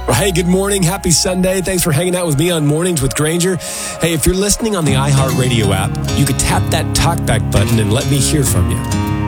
Well, hey, good morning. Happy Sunday. Thanks for hanging out with me on Mornings with Granger. Hey, if you're listening on the iHeartRadio app, you could tap that talkback button and let me hear from you.